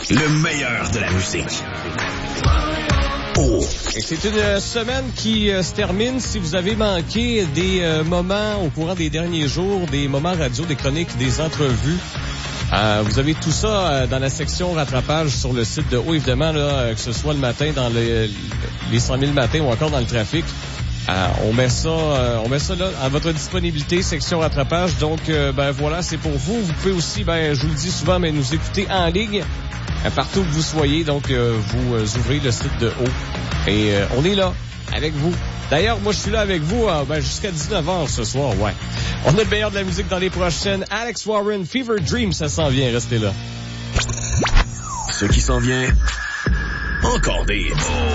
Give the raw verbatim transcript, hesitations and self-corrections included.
Le meilleur de la musique. Oh. Et c'est une semaine qui euh, se termine. Si vous avez manqué des euh, moments au courant des derniers jours, des moments radio, des chroniques, des entrevues, euh, vous avez tout ça euh, dans la section rattrapage sur le site de Haut, évidemment, là, euh, que ce soit le matin dans le, les cent mille matins ou encore dans le trafic. Euh, on met ça, euh, on met ça là à votre disponibilité, section rattrapage. Donc, euh, ben voilà, c'est pour vous. Vous pouvez aussi, ben je vous le dis souvent, mais nous écouter en ligne euh, partout où vous soyez. Donc, euh, vous euh, ouvrez le site de Haut et euh, on est là avec vous. D'ailleurs, moi, je suis là avec vous euh, ben, jusqu'à dix-neuf heures ce soir. Ouais, on a le meilleur de la musique dans les prochaines. Alex Warren, Fever Dream, ça s'en vient. Restez là. Ce qui s'en vient, encore des hits.